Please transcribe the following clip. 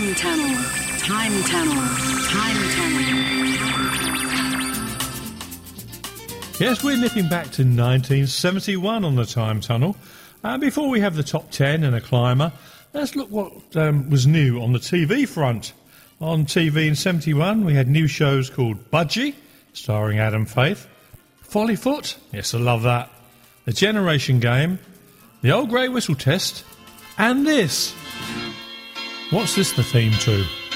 Time Tunnel, Time Tunnel, Time Tunnel. Yes, we're nipping back to 1971 on the Time Tunnel. Before we have the top 10 and a climber, let's look what was new on the TV front. On TV in 71, we had new shows called Budgie, starring Adam Faith, Follyfoot, yes, I love that, The Generation Game, The Old Grey Whistle Test, and this. What's this the theme to?